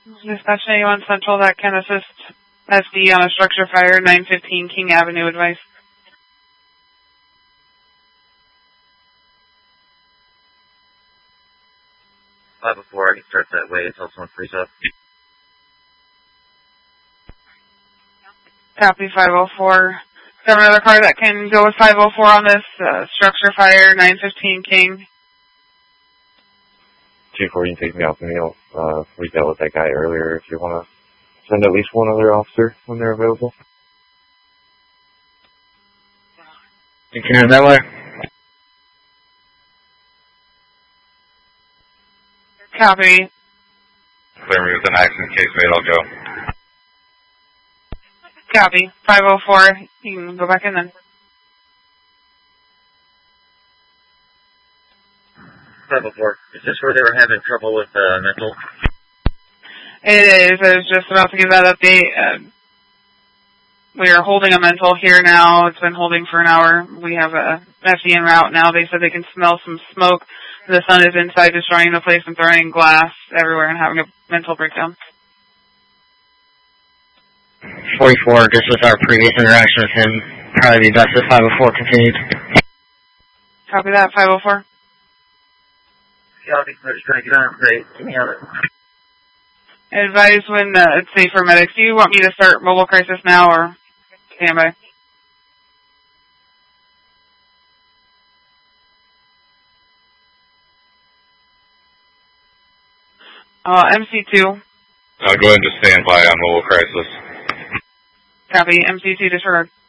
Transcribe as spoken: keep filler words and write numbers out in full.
Dispatch anyone Central that can assist S D on a structure fire, nine fifteen King Avenue, advice. five oh four, I can start that way until someone frees up. Copy five oh four. Is there another car that can go with five oh four on this uh, structure fire, nine fifteen King? two four, you can take me off the meal. Uh, we dealt with that guy earlier. If you want to send at least one other officer when they're available. You can have that way. Copy. Clear me with an accident case made, I'll go. Copy. five oh four, you can go back in then. five oh four, is this where they were having trouble with uh, mental? It is. I was just about to give that update. Uh, we are holding a mental here now. It's been holding for an hour. We have a F D en route now. They said they can smell some smoke. The sun is inside destroying the place and throwing glass everywhere and having a mental breakdown. forty-four, just with our previous interaction with him, probably be best if five oh four continued. Copy that, five oh four. Copy, I'm just trying to get on and say, get me out of it. Advise when uh, it's safe for medics. Do you want me to start mobile crisis now or stand by? Uh, M C two. I'll go ahead and just stand by on mobile crisis. Copy, M C two disregard.